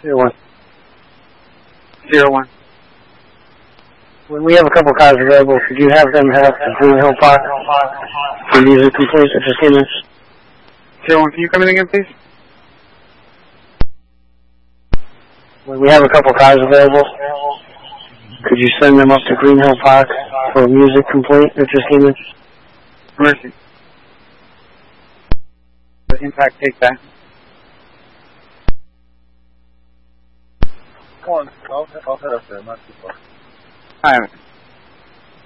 01. 01. We have a couple cars available. Could you have them head up to Green Hill Park? The music complete. I just came in. 01, can you come in again, please? We have a couple cars available. Could you send them up to Green Hill Park for music complete? It just came in. Mercy. Impact, take that. Come on, I'll head up there, not too far. Alright.